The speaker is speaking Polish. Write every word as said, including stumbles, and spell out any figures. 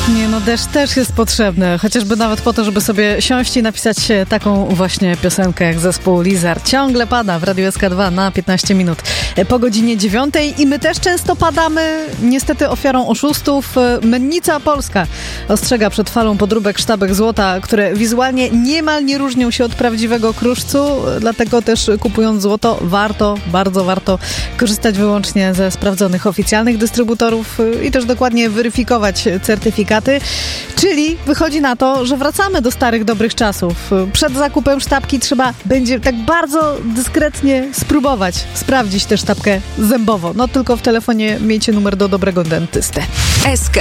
Nie no, deszcz też jest potrzebny, chociażby nawet po to, żeby sobie siąść i napisać taką właśnie piosenkę jak zespół Lizard. Ciągle pada w Radiu S K dwa na piętnaście minut po godzinie dziewiątej i my też często padamy, niestety ofiarą oszustów. Mennica Polska ostrzega przed falą podróbek sztabek złota, które wizualnie niemal nie różnią się od prawdziwego kruszcu, dlatego też kupując złoto warto, bardzo warto korzystać wyłącznie ze sprawdzonych oficjalnych dystrybutorów i też dokładnie weryfikować certyfikaty. Czyli wychodzi na to, że wracamy do starych, dobrych czasów. Przed zakupem sztabki trzeba będzie tak bardzo dyskretnie spróbować sprawdzić tę sztabkę zębowo. No tylko w telefonie miejcie numer do dobrego dentysty. S K